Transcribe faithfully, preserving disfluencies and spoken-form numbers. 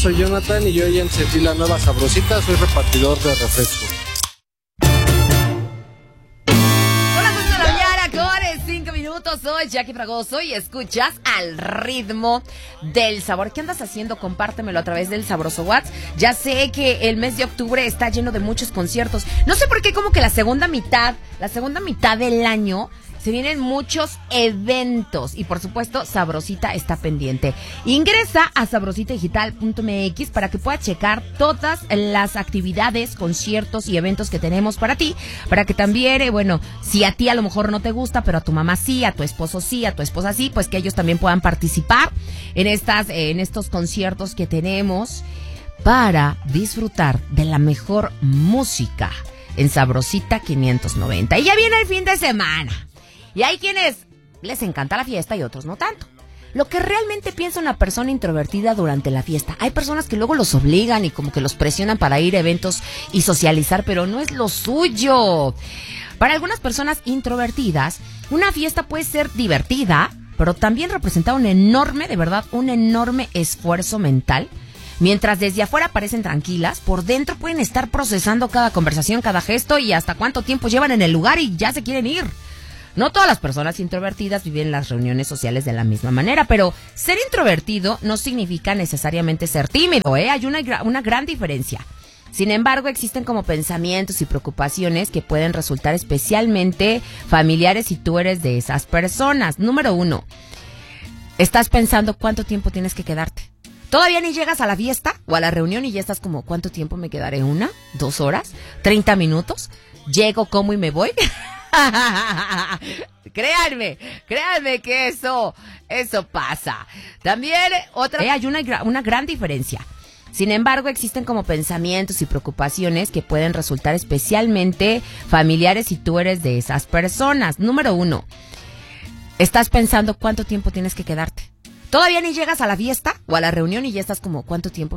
Soy Jonathan y yo ya encendí la nueva Sabrosita, soy repartidor de refresco. Soy Jackie Fragoso y escuchas Al Ritmo del Sabor. ¿Qué andas haciendo? Compártemelo a través del Sabroso WhatsApp. Ya sé que el mes de octubre está lleno de muchos conciertos. No sé por qué, como que la segunda mitad, la segunda mitad del año se vienen muchos eventos y por supuesto Sabrosita está pendiente. Ingresa a sabrosita digital punto m x para que puedas checar todas las actividades, conciertos y eventos que tenemos para ti, para que también, eh, bueno, si a ti a lo mejor no te gusta, pero a tu mamá sí, a tu esposo sí, a tu esposa sí, pues que ellos también puedan participar en estas, eh, en estos conciertos que tenemos para disfrutar de la mejor música en Sabrosita quinientos noventa. Y ya viene el fin de semana. Y hay quienes les encanta la fiesta y otros no tanto. Lo que realmente piensa una persona introvertida durante la fiesta. Hay personas que luego los obligan y como que los presionan para ir a eventos y socializar, pero no es lo suyo. Para algunas personas introvertidas, una fiesta puede ser divertida, pero también representa un enorme, de verdad, un enorme esfuerzo mental. Mientras desde afuera parecen tranquilas, por dentro pueden estar procesando cada conversación, cada gesto y hasta cuánto tiempo llevan en el lugar y ya se quieren ir. No todas las personas introvertidas viven las reuniones sociales de la misma manera, pero ser introvertido no significa necesariamente ser tímido, ¿eh? Hay una, una gran diferencia. Sin embargo, existen como pensamientos y preocupaciones que pueden resultar especialmente familiares si tú eres de esas personas. Número uno, estás pensando cuánto tiempo tienes que quedarte. Todavía ni llegas a la fiesta o a la reunión y ya estás como, ¿cuánto tiempo me quedaré? ¿Una? ¿Dos horas? ¿Treinta minutos? ¿Llego, como y me voy? créanme, créanme que eso, eso pasa. También otra, eh, hay una, una gran diferencia. Sin embargo, existen como pensamientos y preocupaciones que pueden resultar especialmente familiares si tú eres de esas personas. Número uno, estás pensando cuánto tiempo tienes que quedarte. Todavía ni llegas a la fiesta o a la reunión y ya estás como, ¿cuánto tiempo